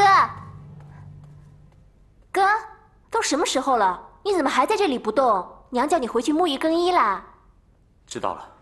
哥，哥，都什么时候了？你怎么还在这里不动？娘叫你回去沐浴更衣啦。 知道了。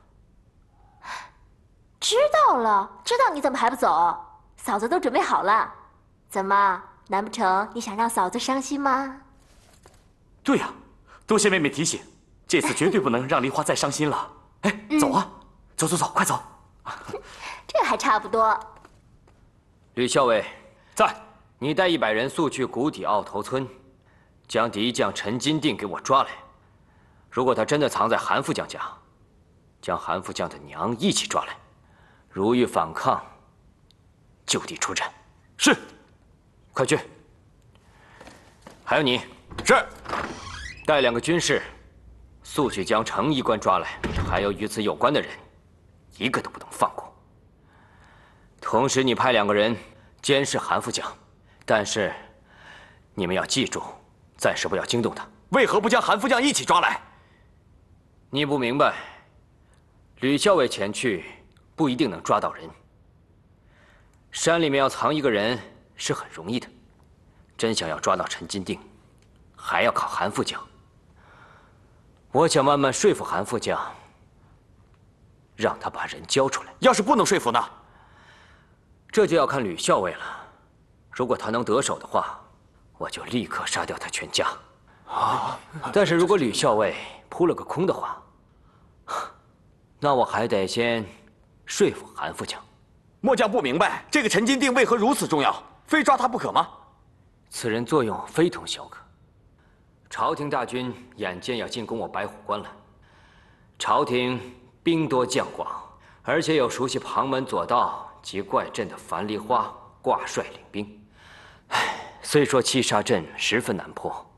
知道了，知道你怎么还不走？嫂子都准备好了。怎么？难不成你想让嫂子伤心吗？ 对呀，多谢妹妹提醒，这次绝对不能让梨花再伤心了。哎，走啊，走走走，快走。 这还差不多。 吕校尉在， 你带100人速去谷底奥头村，将敌将陈金定给我抓来。如果他真的藏在韩副将家，将韩副将的娘一起抓来。如遇反抗，就地出战。 是， 快去。还有你， 是， 带2个军士，速去将程医官抓来，还有与此有关的人，一个都不能放过。同时，你派2个人监视韩副将，但是你们要记住，暂时不要惊动他。 为何不将韩副将一起抓来？ 你不明白，吕校尉前去不一定能抓到人。山里面要藏一个人是很容易的，真想要抓到陈金定，还要靠韩副将。我想慢慢说服韩副将，让他把人交出来。 要是不能说服呢？ 这就要看吕校尉了。如果他能得手的话，我就立刻杀掉他全家。但是如果吕校尉扑了个空的话，那我还得先说服韩副将。 末将不明白，这个陈金定为何如此重要，非抓他不可吗？ 此人作用非同小可。朝廷大军眼见要进攻我白虎关了，朝廷兵多将广，而且有熟悉旁门左道及怪阵的樊梨花挂帅领兵。虽说7杀阵十分难破，